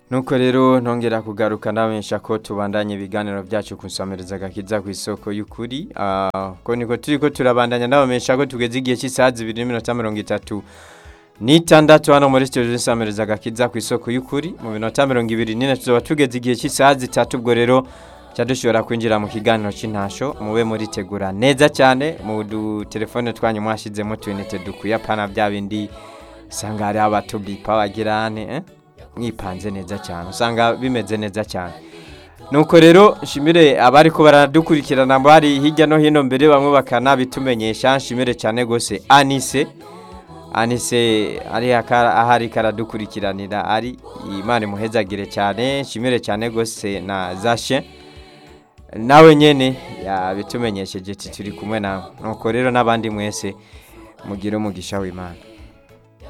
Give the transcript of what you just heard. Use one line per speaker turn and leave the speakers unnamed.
Nuko rero ntongera kugaruka ndabensha ko tubandanye ibiganiro byacu kunsamereza gakiza ku isoko y'ukuri ko niko turiko turabandanya ndabamesha ko tugeze igihe cy'isaha 2:36 n'itandatu hano muri studio nsamereza gakiza ku isoko y'ukuri mu minota 24 tuzoba tugeze igihe cy'isaha 3 ubwo rero cyadushobora kwinjira mu kiganiro cy'intasho mube muri tegura neza cyane mu telefone twanyu mwashizemo twinete dukuya pana bya bindi sangare abatubipa bagirane mwipanze neza cyane usanga bimeze neza cyane nuko rero nshimire abari ko baradukurikirana bari hirya no hino mbere bamwe bakana bitumenyesha nshimire cyane gose Anise ari ahari karadukurikiranira ari Imana muhezagire cyane nshimire cyane gose na Zashe nawe nyene yabitumenyesheje turi kumwe nawe nuko rero nabandi mwese mugire umugisha w'Imana.